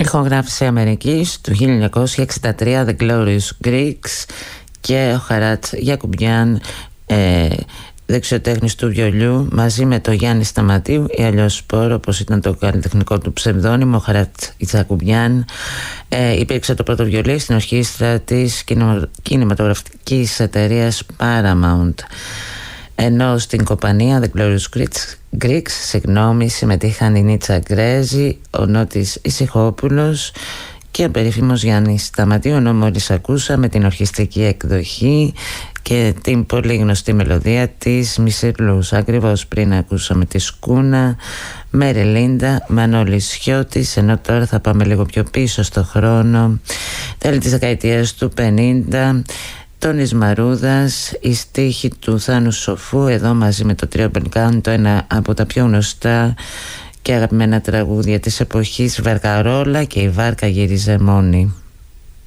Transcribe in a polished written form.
Ηχογράφηση Αμερικής του 1963, The Glorious Greeks, και ο Χαράτ Γιακουμπιάν, δεξιοτέχνης του βιολιού, μαζί με τον Γιάννη Σταματίου ή αλλιώς Σπόρο, όπως ήταν το καλλιτεχνικό του ψευδόνυμο. Ο Χαράτ Γιακουμπιάν υπήρξε το πρώτο βιολί στην ορχήστρα της κινηματογραφικής εταιρείας Paramount, ενώ στην κομπανία The Glorious Greeks συμμετείχαν η Νίτσα Γκρέζη, ο Νότης Ησυχόπουλος και ο περίφημος Γιάννης Σταματίου, ενώ μόλις ακούσαμε την ορχιστρική εκδοχή και την πολύ γνωστή μελωδία της Μισελούς. Ακριβώς πριν ακούσαμε τη Σκούνα, Μέρι Λίντα, Μανώλης Σιώτης, ενώ τώρα θα πάμε λίγο πιο πίσω στο χρόνο, τέλη της δεκαετίας του 50, Τόνης Μαρούδας, η στίχη του Θάνου Σοφού, εδώ μαζί με το Τρίο Μπελκάν, το ένα από τα πιο γνωστά και αγαπημένα τραγούδια της εποχής, Βαργαρόλα και η βάρκα γύριζε μόνη.